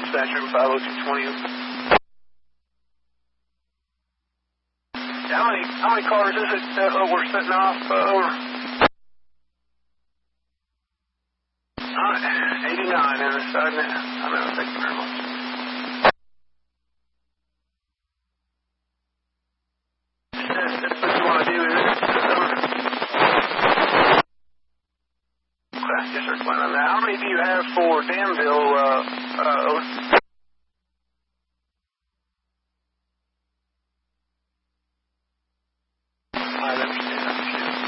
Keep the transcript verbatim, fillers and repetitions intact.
dispatcher five oh two twenty. How many, how many cars is it uh, oh, we're setting off? Uh, over. Alright, eighty-nine in the side now. I know, thank you very much. That's what you want to do, is it? Okay, yes, sir, plan on that. How many do you have for Danville, uh, uh, over?